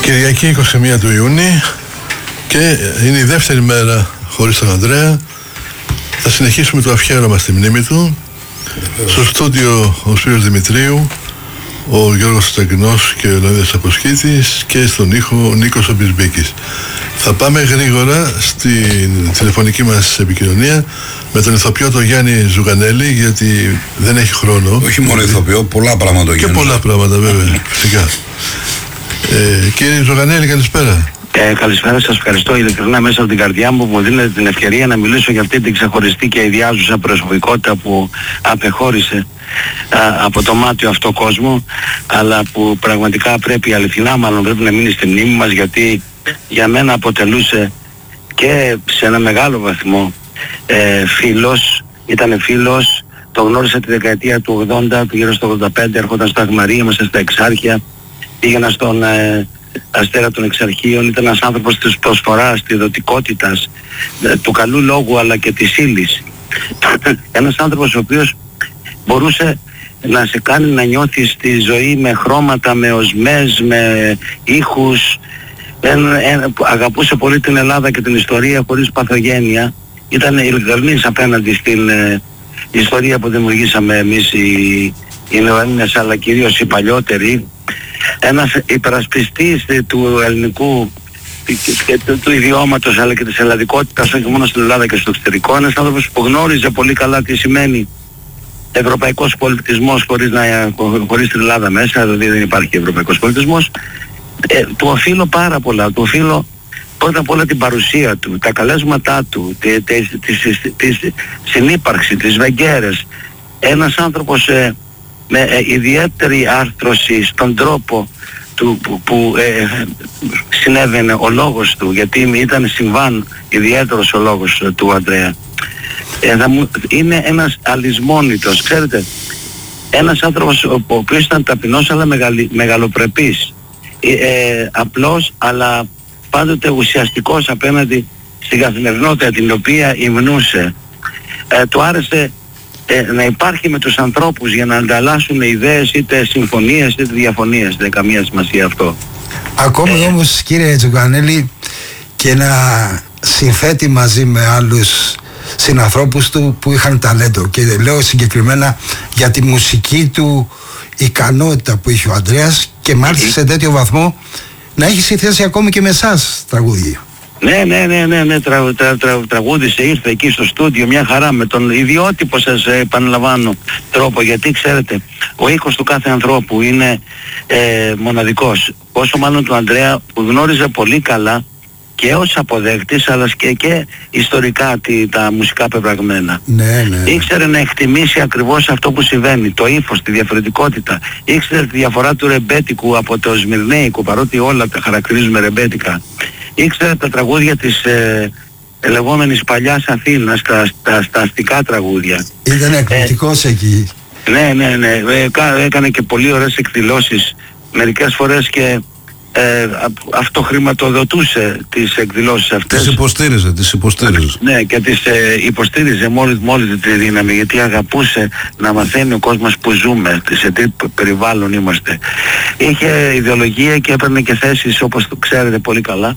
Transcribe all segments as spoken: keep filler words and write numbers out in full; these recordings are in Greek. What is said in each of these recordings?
Κυριακή είκοσι μία του Ιούνιου και είναι η δεύτερη μέρα χωρίς τον Ανδρέα. Θα συνεχίσουμε το αφιέρωμα στη μνήμη του. Στο στούντιο ο Σπύρος Δημητρίου, ο Γιώργος Σταγκνός και ο Λεωνίδας Αποσκήτης, και στον ήχο ο Νίκος ο Μπισμπίκης. Θα πάμε γρήγορα στην τηλεφωνική μας επικοινωνία με τον ηθοποιό τον Γιάννη Ζουγανέλη, γιατί δεν έχει χρόνο. Όχι μόνο ηθοποιό, πολλά πράγματα. Και πολλά πράγματα βέβαια, φυσικά. Ε, κύριε Ζουγανέλη, καλησπέρα. Ε, καλησπέρα, σας ευχαριστώ ειλικρινά μέσα από την καρδιά μου που μου δίνετε την ευκαιρία να μιλήσω για αυτή την ξεχωριστή και ιδιάζουσα προσωπικότητα που απεχώρησε α, από το μάτιο αυτό κόσμο, αλλά που πραγματικά πρέπει, αληθινά μάλλον πρέπει να μείνει στη μνήμη μας, γιατί για μένα αποτελούσε και σε ένα μεγάλο βαθμό ε, φίλος, ήταν φίλος, το γνώρισα τη δεκαετία του ογδόντα, γύρω στο ογδόντα πέντε, έρχονταν στο Αγμαρί, ήμασταν στα Εξάρχεια, πήγαινα στον ε, Αστέρα των Εξαρχείων, ήταν ένας άνθρωπος της προσφοράς, της δοτικότητας, ε, του καλού λόγου αλλά και της ύλης. Ένας άνθρωπος ο οποίος μπορούσε να σε κάνει να νιώθεις τη ζωή με χρώματα, με οσμές, με ήχους. Εν, εν, αγαπούσε πολύ την Ελλάδα και την ιστορία χωρίς παθογένεια. Ήταν ειλικρινής απέναντι στην ε, ιστορία που δημιουργήσαμε εμείς οι, οι νεοέλληνες, αλλά κυρίως οι παλιότεροι. Ένας υπερασπιστής του ελληνικού και του, του ιδιώματος αλλά και της ελλαδικότητας, όχι μόνο στην Ελλάδα και στο εξωτερικό. Ένας άνθρωπος που γνώριζε πολύ καλά τι σημαίνει ευρωπαϊκός πολιτισμός χωρίς, να, χωρίς την Ελλάδα μέσα, δηλαδή δεν υπάρχει ευρωπαϊκός πολιτισμός. Ε, του οφείλω πάρα πολλά, του οφείλω πρώτα απ' όλα την παρουσία του, τα καλέσματά του, τη, τη, τη, τη, τη, τη συνύπαρξη, τις βεγγέρες. Ένας άνθρωπος ε, με ε, ιδιαίτερη άρθρωση στον τρόπο του, που, που ε, συνέβαινε ο λόγος του, γιατί ήταν συμβάν ιδιαίτερος ο λόγος ε, του Ανδρέα. Ε, θα μου, είναι ένας αλυσμόνητος, ξέρετε, ένας άνθρωπος ο, ο οποίος ήταν ταπεινός αλλά μεγαλη, μεγαλοπρεπής, ε, ε, απλός αλλά πάντοτε ουσιαστικός απέναντι στην καθημερινότητα την οποία υμνούσε. Ε, του άρεσε ε, να υπάρχει με τους ανθρώπους για να ανταλλάσσουν ιδέες, είτε συμφωνίες είτε διαφωνίες, δεν καμία σημασία αυτό. Ακόμη ε, όμως κύριε Τζουγανέλη και να συνθέτει μαζί με άλλους συνανθρώπους του που είχαν ταλέντο, και λέω συγκεκριμένα για τη μουσική του ικανότητα που είχε ο Ανδρέας, και μάλιστα σε τέτοιο βαθμό να έχει συνθέσει ακόμη και με εσάς τραγούδια. Ναι, ναι, ναι, ναι, ναι τρα, τρα, τρα, τραγούδισε, ήρθε εκεί στο στούντιο μια χαρά με τον ιδιότυπο, σας ε, επαναλαμβάνω, τρόπο, γιατί ξέρετε ο ήχος του κάθε ανθρώπου είναι ε, μοναδικός, όσο μάλλον του Ανδρέα που γνώριζε πολύ καλά και ως αποδέκτης αλλά και, και ιστορικά τη, τα μουσικά πεπραγμένα. Ναι, ναι. Ήξερε να εκτιμήσει ακριβώς αυτό που συμβαίνει, το ύφος, τη διαφορετικότητα. Ήξερε τη διαφορά του ρεμπέτικου από το σμυρνέικο, παρότι όλα τα χαρακτηρίζουμε ρεμπέτικα. Ήξερε τα τραγούδια της ε, λεγόμενης παλιάς Αθήνας, τα, τα, στα αστικά τραγούδια. Ήταν εκπληκτικός ε, εκεί. Ναι, ναι, ναι. Ε, έκανε και πολύ ωραίες εκδηλώσεις. Μερικές φορές και Ε, αυτό χρηματοδοτούσε τις εκδηλώσεις αυτές. Τις υποστήριζε, τις υποστήριζε. Ναι, και τις ε, υποστήριζε μόλις, μόλις τη δύναμη, γιατί αγαπούσε να μαθαίνει ο κόσμος που ζούμε, σε τι περιβάλλον είμαστε. Είχε ιδεολογία και έπαιρνε και θέσεις, όπως το ξέρετε πολύ καλά,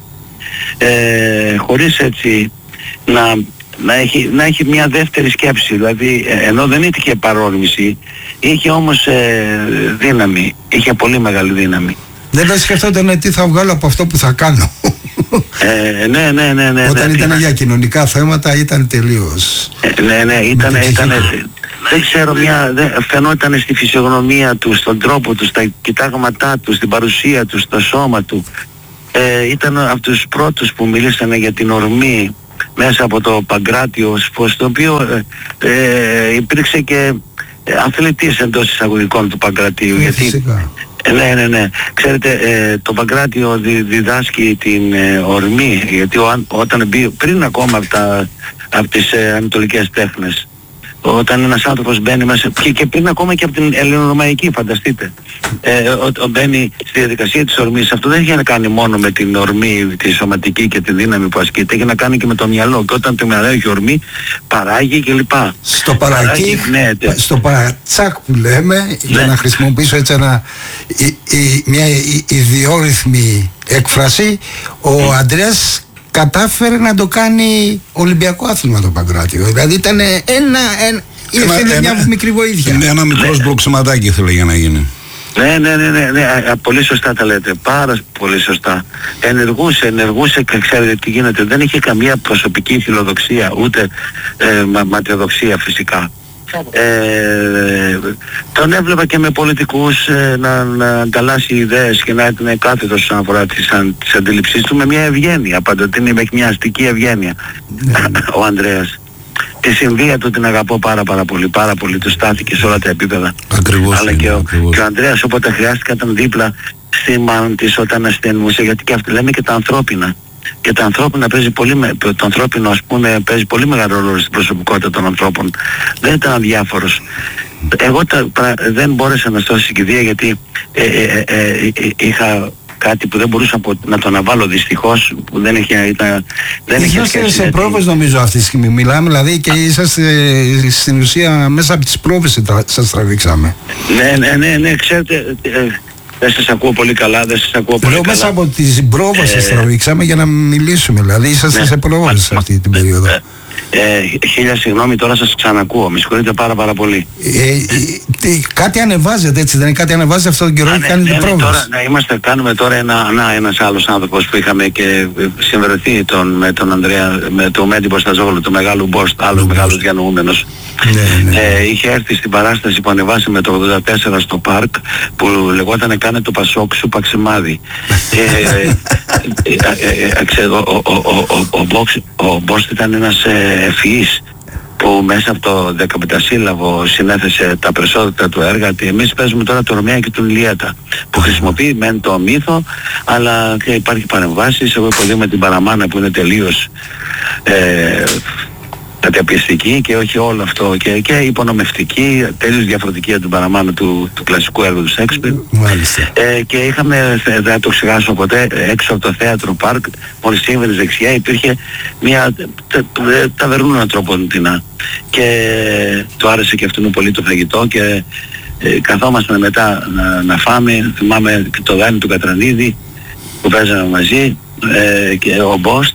ε, χωρίς έτσι να, να, έχει, να έχει μια δεύτερη σκέψη, δηλαδή ε, ενώ δεν είχε παρόρμηση, είχε όμως ε, δύναμη, είχε πολύ μεγάλη δύναμη. Δεν θα σκεφτόταν τι θα βγάλω από αυτό που θα κάνω. Ε, ναι, ναι, ναι, ναι. Όταν ναι, ήταν ναι, για κοινωνικά θέματα ήταν τελείως. Ε, ναι, ναι, ήταν, ήταν, δεν ξέρω, μια, δεν, φαινόταν στη φυσιογνωμία του, στον τρόπο του, στα κοιτάγματά του, στην παρουσία του, στο σώμα του. Ε, ήταν από τους πρώτους που μιλήσανε για την ορμή μέσα από το Παγκράτιο, στο οποίο ε, ε, υπήρξε και αθλητής εντός εισαγωγικών του Παγκρατίου. Ε, γιατί, φυσικά. Ναι, ναι, ναι. Ξέρετε, ε, το Παγκράτιο δι, διδάσκει την ε, ορμή, γιατί ο, όταν μπει, πριν ακόμα από, τα, από τις ε, ανατολικές τέχνες, όταν ένας άνθρωπος μπαίνει μέσα, και, και πριν ακόμα και από την ελληνορωμαϊκή, φανταστείτε, ε, ο, ο, μπαίνει στη διαδικασία της ορμής, αυτό δεν έχει να κάνει μόνο με την ορμή, τη σωματική και τη δύναμη που ασκείται, έχει να κάνει και με το μυαλό, και όταν το μυαλό έχει ορμή, παράγει κλπ. Στο παρακή, ναι, στο παρατσάκ που λέμε, ναι, για να χρησιμοποιήσω έτσι ένα, η, η, μια η, ιδιόρυθμη έκφραση, ο Ανδρέας κατάφερε να το κάνει Ολυμπιακό άθλημα το Παγκράτιο. Δηλαδή ήταν ένα, ένα, ήθελε μια μικρή βοήθεια. Ένα μικρό σπροξηματάκι ήθελε για να γίνει. Ναι, ναι, ναι, ναι, ναι, πολύ σωστά τα λέτε, πάρα πολύ σωστά. Ενεργούσε, ενεργούσε και ξέρετε τι γίνεται, δεν είχε καμία προσωπική φιλοδοξία, ούτε ε, μα, ματιοδοξία φυσικά. Ε, τον έβλεπα και με πολιτικούς ε, να, να ανταλλάσσει ιδέες και να είναι κάθετος όσον αφορά τις, αν, τις αντιληψεις του με μια ευγένεια, παντοτινή, με μια αστική ευγένεια. Ο Ανδρέας. Τη συνδύα του την αγαπώ πάρα πάρα πολύ, πάρα πολύ, του στάθηκε σε όλα τα επίπεδα. Ακριβώς. Αλλά είναι, και, ο, ακριβώς. και ο Ανδρέας όποτε χρειάστηκε ήταν δίπλα στη μάνα της όταν ασθενούσε, γιατί και αυτή λέμε και τα ανθρώπινα. Και τα ανθρώπινα παίζει πολύ, με, το ανθρώπινο ας πούμε παίζει πολύ μεγάλο ρόλο στην προσωπικότητα των ανθρώπων. Δεν ήταν αδιάφορος. Εγώ τα, πρα, δεν μπόρεσα να στώσω στην κηδεία γιατί ε, ε, ε, ε, ε, είχα κάτι που δεν μπορούσα να το αναβάλω δυστυχώς, που δεν είχε, ήταν, δεν είχε σχέση. Είσαστε σε πρόβες νομίζω αυτή τη στιγμή, μιλάμε δηλαδή και είσαστε στην ουσία μέσα από τις πρόβες σας τραβήξαμε. Ναι, ναι, ναι, ναι, ξέρετε, ε, δεν σας ακούω πολύ καλά, δεν σας ακούω πολύ Λέω καλά. μέσα από τις πρόβες σας τραβήξαμε για να μιλήσουμε, δηλαδή είσαστε ναι, σε πρόβες μα, αυτή την περίοδο. Ε, ε, χίλια συγγνώμη, τώρα σας ξανακούω, με συγχωρείτε πάρα πάρα πολύ. Ε, ε, τι, κάτι ανεβάζετε έτσι, δεν είναι κάτι ανεβάζετε αυτόν τον καιρό και ναι, κάνετε ναι, πρόβες. Τώρα, ναι, είμαστε, κάνουμε τώρα ένα, να, ένας άλλος άνθρωπος που είχαμε και συμβερθεί τον, με τον Ανδρέα, με τον Μέντι Μποσταζόγλου, του μεγάλου Μπόστ, άλλος μεγάλος διανοούμενος. Ναι, ναι. Ε, είχε έρθει στην παράσταση που ανεβάσαμε το ογδόντα τέσσερα στο Πάρκ που λεγόταν «Κάνε το Πασόκ σου Παξιμάδι». Ο Μπόστ ήταν ένας ευφυής που μέσα από το δεκαπεντασύλλαβο συνέθεσε τα περισσότερα του έργα. Εμείς παίζουμε τώρα το Ρωμαία και τον Ηλιάτα που χρησιμοποιεί μεν το μύθο αλλά και υπάρχει παρεμβάσεις. Εγώ πολύ με την Παραμάνα που είναι τελείως ε, καταπιεστική και όχι όλο αυτό και, και υπονομευτική, τελείως διαφορετική από την Παραμάνα του, του κλασικού έργου του Σέξπιρ. Ε, και είχαμε, δεν το ξεχάσω ποτέ, έξω από το θέατρο Πάρκ, μόλις σύμβαινες δεξιά υπήρχε μια ταβερνούνα τροποντινά και του άρεσε και αυτόν πολύ το φαγητό και ε, καθόμασταν μετά να, να φάμε. Θυμάμαι το Δάνη του Κατρανίδη που παίζαμε μαζί ε, και ο Μπόστ.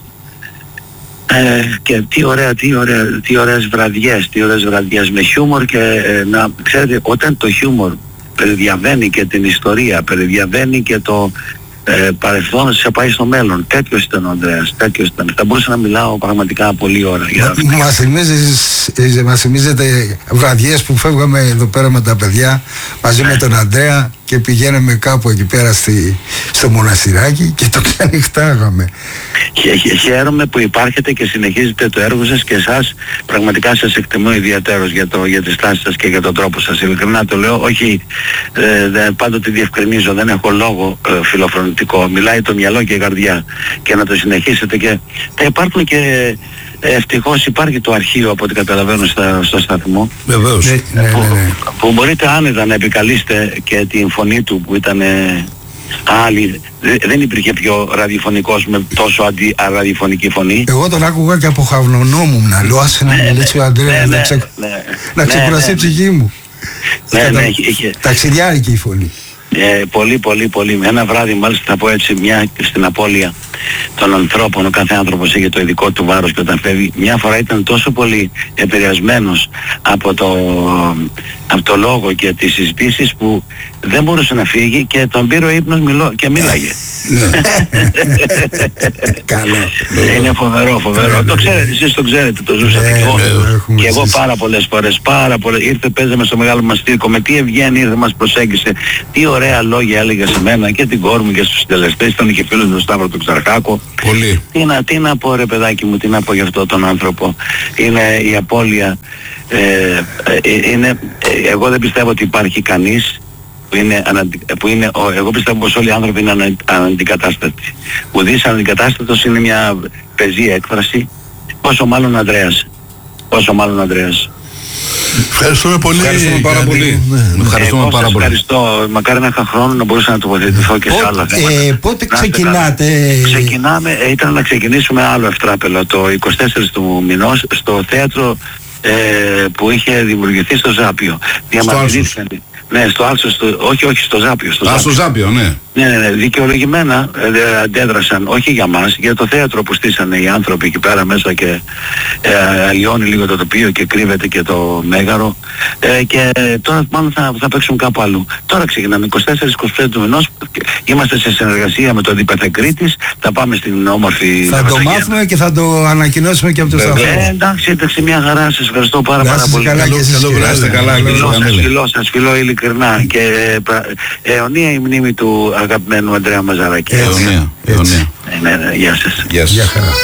Ε, και τι ωραία, τι ωραία, τι ωραίες βραδιές, τι ωραίες βραδιές με χιούμορ και ε, να ξέρετε όταν το χιούμορ περιδιαβαίνει και την ιστορία, περιδιαβαίνει και το ε, παρελθόν σε πάει στο μέλλον. Τέτοιος ήταν ο Ανδρέας, τέτοιος ήταν. Θα μπορούσα να μιλάω πραγματικά πολλή ώρα για αυτό. Μας θυμίζετε, μας θυμίζετε βραδιές που φεύγαμε εδώ πέρα με τα παιδιά μαζί με τον Ανδρέα και πηγαίναμε κάπου εκεί πέρα στη, στο μοναστηράκι και το ξανοιχτάγαμε. Χαίρομαι που υπάρχετε και συνεχίζετε το έργο σας και εσάς πραγματικά σας εκτιμώ ιδιαίτερος για, το, για τη στάση σας και για τον τρόπο σας. Ειλικρινά το λέω, όχι ε, δε, πάντοτε διευκρινίζω, δεν έχω λόγο ε, φιλοφρονητικό. Μιλάει το μυαλό και η καρδιά και να το συνεχίσετε και θα υπάρχουν και ευτυχώς υπάρχει το αρχείο από ό,τι καταλαβαίνω στα, στο σταθμό. Βεβαίως. Ναι, ναι, ναι, ναι. Που, που μπορείτε άνετα να επικαλείστε και την φωνή του που ήταν ε, άλλη. Δεν υπήρχε πιο ραδιοφωνικός με τόσο αντιραδιοφωνική φωνή. Εγώ τον άκουγα και αποχαυνωνόμουν να λέω άσε να μιλήσει ο Ανδρέας ναι, να, ξε... ναι, να ξεκουραστεί ναι, η ψυχή μου. Ναι, ναι, είχε... Ταξιδιάρικη η φωνή. Ε, πολύ πολύ πολύ. Ένα βράδυ μάλιστα θα πω έτσι μια στην απώλεια των ανθρώπων, ο κάθε άνθρωπος είχε το ειδικό του βάρος και όταν φεύγει μια φορά ήταν τόσο πολύ επηρεασμένος από το, από το λόγο και τις συζητήσεις που δεν μπορούσε να φύγει και τον πήρε ο ύπνος μιλώ, και μίλαγε. Καλό. Είναι φοβερό, φοβερό. Το ξέρετε, εσείς το ξέρετε, το ζούσατε και εγώ. Και εγώ πάρα πολλές φορές, πάρα πολλές. Ήρθε, παίζαμε στο μεγάλο μας τύρκο, με τι ευγένεια ήρθε, μας προσέγγισε. Τι ωραία λόγια έλεγε σε μένα και την κόρη μου και στους συντελεστές. Ήταν και φίλος του Σταύρο του Ξαρχάκο. Πολύ. Τι να, τι να πω ρε παιδάκι μου, τι να πω για αυτόν τον άνθρωπο. Είναι η απώλεια. Ε, ε, είναι, ε, εγώ δεν πιστεύω ότι υπάρχει κανείς που είναι, αναντι, που είναι ο, εγώ πιστεύω πως όλοι οι άνθρωποι είναι ανα, αναντικατάστατοι. Ουδής αναντικατάστατος είναι μια πεζή έκφραση, πόσο μάλλον Ανδρέας. Πόσο μάλλον Ανδρέας. Ευχαριστούμε πολύ. Ευχαριστούμε πάρα Γιάννη. πολύ. Ναι. Ευχαριστούμε Εγώ πάρα σας πολύ. ευχαριστώ. Μακάρι να είχα χρόνο να μπορούσα να τοποθετηθώ και σε άλλα θέματα. Ε, πότε Να είστε ξεκινάτε? καλά. Ξεκινάμε, ε, ήταν να ξεκινήσουμε άλλο ευτράπελο το είκοσι τέσσερα του μηνός στο θέατρο ε, που είχε δημιουργηθεί στο Ζάπιο. Διαμαρτυρήθηκαν, Ναι, στο Άλσο, στο, όχι, όχι, στο Ζάπιο. Στο Α, στο Ζάπιο, ναι. Ναι, ναι, ναι, δικαιολογημένα ε, αντέδρασαν, όχι για μας, για το θέατρο που στήσανε οι άνθρωποι εκεί πέρα μέσα και ε, αλλοιώνει λίγο το τοπίο και κρύβεται και το μέγαρο ε, και τώρα μάλλον θα, θα παίξουν κάπου αλλού. Τώρα ξεκινάμε, είκοσι τέσσερα είκοσι πέντε του μηνός, είμαστε σε συνεργασία με τον Διπεθεκρίτης, θα πάμε στην όμορφη... Θα το μάθουμε και θα το ανακοινώσουμε και από το σταθμό. Ε, εντάξει, εντάξει, μια χαρά, σας ευχαριστώ πάρα, πάρα πολύ. Καλά, Καλό, και καλό βράδυ. Καλά, Σας φιλώ, σας φιλώ ειλικρινά και ε, αιωνία η μνήμη του αγαπημένου Ανδρέα Μαζαράκη. Αιωνία, αιωνία. Ναι, ναι, γεια σας. Γεια σας. Γεια χαρά.